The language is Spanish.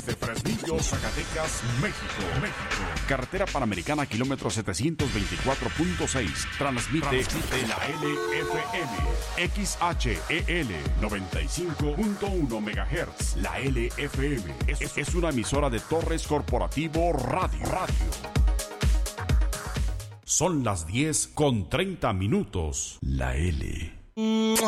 Desde Fresnillo, Zacatecas, México. Carretera Panamericana, kilómetro 724.6. Transmite la LFM. XHEL 95.1 MHz. La LFM es una emisora de Torres Corporativo Radio. Son las 10:30. La L.